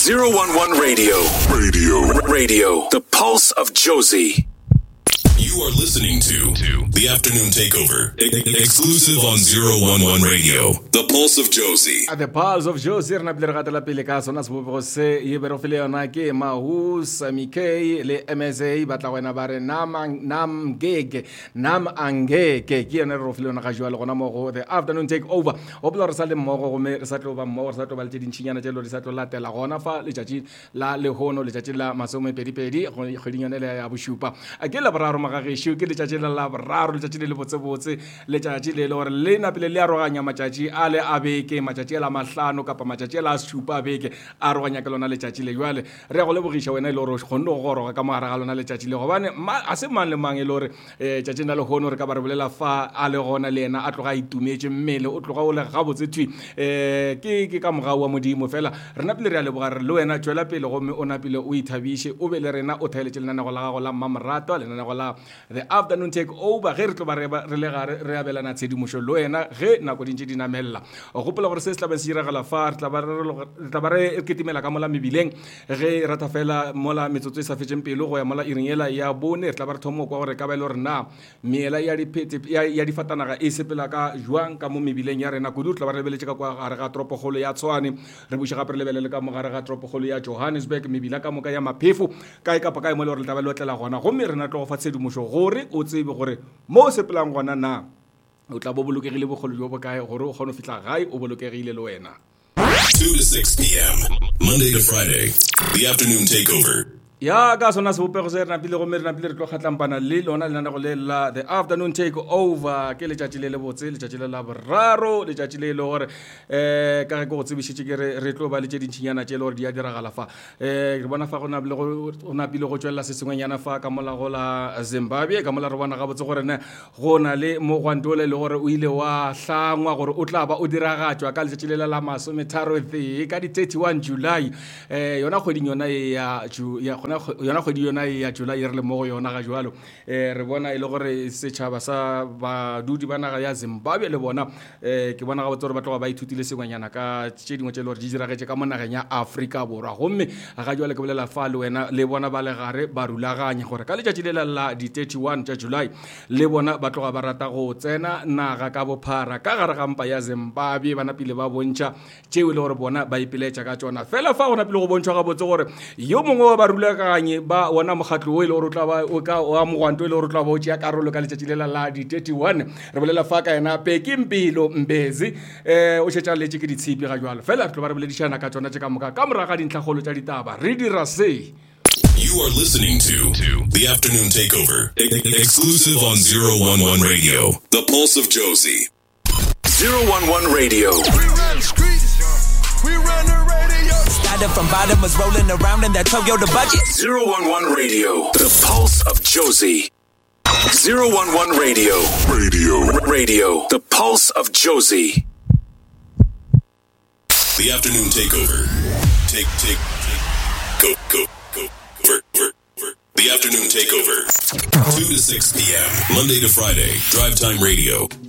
011 Radio. The Pulse of Jozi. You are listening to The Afternoon Takeover, exclusive on 011 Radio. The Pulse of Jozi. At the Pulse of Jozi, re na pele re gatela pele ka sona se bopego se ye berofile yona ke Mahus, Mikey le MSA ba tla wena ba re nam angeke ke yona re rofile yona ga jwa le gona mo go The Afternoon Takeover. O bla re sa le mmogo go me re sa tlo ba mmogo re sa tlo ba le dintšhinyana tse lo di sa tlo latela gona fa le tšatši la lehono le tšatši la masomepedi go kgwedinyane le ya bošupa a ke la boraro magagesho ke letšatši la boraro letšatši le botsebotse letšatši le gore le napele le aroganya matšatši a le a beke matšatši a la mahlano kapa matšatši a la šupa a beke a aroganya ke lona letšatši le jwale re go lebogiša wena e le gore o kgonne go goroga ka mogare ga lona letšatši le gobane a se mang le mang e le gore tšatši na le kgono re ka ba re bolela fa a le gona le ena a tloga a itumetše mmele o tloga o le gabotse thwi ke ka mogau wa modimo fela re napele re a leboga re le wena tšwela pele gomme o napele o ithabiše o be le rena o thaeletše lenanego la gago la mmamarato lenanego la The Afternoon Takeover ge re tlo ba re le gare re abelana tshedimošo le wena ge nako dintše di namelela o gopola gore se se tla be se diragala fa re tla ba re ketimela ka mola mebileng ge rata fela mola metsotso e sa fetšeng pelo go ya mola iring ela ya bone re tla ba re thomo kwa gore ka ba e le gore na meela ya difatanaga e sepela ka jwang ka mo mebileng ya rena kudu re tla ba re lebeletše ka kwa gare ga toropokgolo ya Tshwane re buše gape re lebelele ka mogare ga toropokgolo ya Johannesburg mebila ka moka ya maphefo kae kapa kae mo le gore le tla ba le otlela gona gomme re na tlo go fa tshedimošo gore o tsebe gore mo se pelang gona na o tla bo bolokegile bogolo jo bo kae gore o kgone go fitla gae o bolokegile le wena 2 to 6 p.m. Monday to Friday. The Afternoon Takeover. ya ka sona se bopego se re napile gomme re napile re tlo kgatlampana le lona lenanego le la The Afternoon Takeover ke letšatši le botse letšatši le la boraro letšatši le gore ka ge ke go tsebišitše ke re tlo ba le tše dintšhinyana tše le gore di a diragala fa re bona fa go napile go tšwelela se sengwenyana fa ka mola go la Zimbabwe ka mola re bona gabotse gore ne go na le mogwantole le gore o ile wa hlangwa gore o tla ba o diragatšwa ka letšatši le la masometharo ka di 31 July yona kgweding yona yona kgwedi yona ya July re le mo go yona ga jwalo re bona e le gore setšhaba sa badudi ba naga ya Zimbabwe le bona ke bona ga botse gore ba tloga ba ithutile sengwenyana ka tše dingwe tše le gore di diragetše ka mo nageng ya Afrika Borwa gomme ga jwale ke bolela fa le wena le bona ba le gare ba rulaganye gore ka letšatši le la di 31 tša July le bona ba tloga ba rata go tsena naga ka bophara ka gare ga mpa ya Zimbabwe ba napile ba bontšha tšeo le gore bona ba ipeletša ka tšona fela fa go napile go bontšhwa ga botse gore yo mongwe wa ba rulaganye ba wona mokgatlo o ile gore o tla ba o ka wa mogwanto ile gore o tla ba o tšea karolo ka letšatši le la di 31 re bolela fa ka yena Pekimpilo Mbezi o šetša letše ke ditshipi ga jwalo fela re tlo ba re boledišana ka tšona tše ka moka ka moraga dintlhakgolo tša ditaba re dira se. You are listening to The Afternoon Takeover, exclusive on 011 Radio. The Pulse of Jozi. 011 Radio. We run the streets. We run the radio. Started from bottom, was rolling around in that Toyota budget. 011 Radio. The Pulse of Jozi. 011 Radio. Radio. The Pulse of Jozi. The Afternoon Takeover. Take. Go. The Afternoon Takeover. 2 to 6 p.m. Monday to Friday. Drive Time Radio.